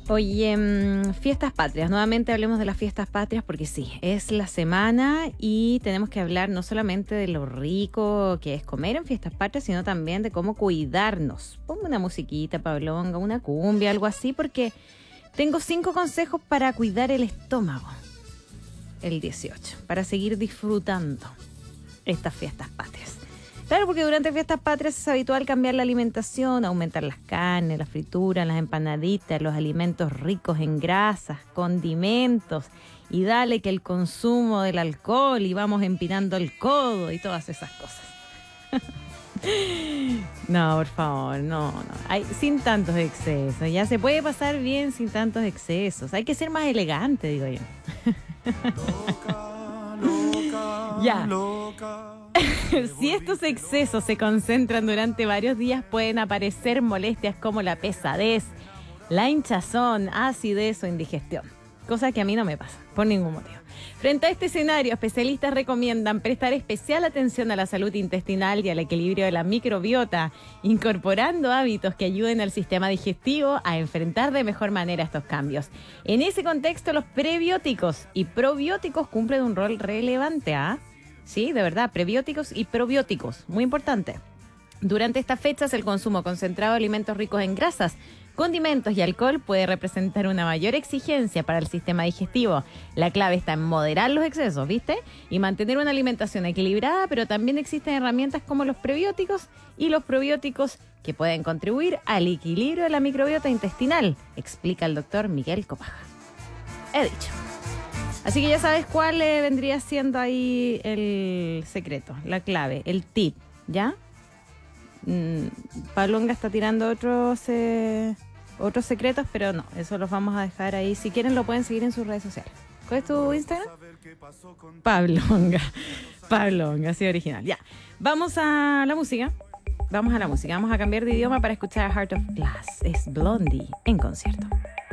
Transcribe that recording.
Oye, fiestas patrias. Nuevamente hablemos de las fiestas patrias porque sí, es la semana y tenemos que hablar no solamente de lo rico que es comer en fiestas patrias, sino también de cómo cuidarnos. Ponme una musiquita, Pablonga, una cumbia, algo así, porque tengo 5 consejos para cuidar el estómago el 18, para seguir disfrutando estas fiestas patrias. Claro, porque durante fiestas patrias es habitual cambiar la alimentación, aumentar las carnes, las frituras, las empanaditas, los alimentos ricos en grasas, condimentos, y dale que el consumo del alcohol y vamos empinando el codo y todas esas cosas. No, por favor, no. Sin tantos excesos. Ya se puede pasar bien sin tantos excesos. Hay que ser más elegante, digo yo. Ya. Si estos excesos se concentran durante varios días, pueden aparecer molestias como la pesadez, la hinchazón, acidez o indigestión. Cosa que a mí no me pasa, por ningún motivo. Frente a este escenario, especialistas recomiendan prestar especial atención a la salud intestinal y al equilibrio de la microbiota, incorporando hábitos que ayuden al sistema digestivo a enfrentar de mejor manera estos cambios. En ese contexto, los prebióticos y probióticos cumplen un rol relevante, ¿ah? Sí, de verdad, prebióticos y probióticos, muy importante. Durante estas fechas, el consumo concentrado de alimentos ricos en grasas, condimentos y alcohol puede representar una mayor exigencia para el sistema digestivo. La clave está en moderar los excesos, ¿viste? Y mantener una alimentación equilibrada, pero también existen herramientas como los prebióticos y los probióticos que pueden contribuir al equilibrio de la microbiota intestinal, explica el doctor Miguel Copaja. He dicho. Así que ya sabes cuál vendría siendo ahí el secreto, la clave, el tip, ¿ya? Pablonga está tirando otros secretos, pero no, eso los vamos a dejar ahí. Si quieren lo pueden seguir en sus redes sociales. ¿Cuál es tu Instagram? Pablonga, así original. Ya, vamos a la música. Vamos a cambiar de idioma para escuchar Heart of Glass. Es Blondie en concierto.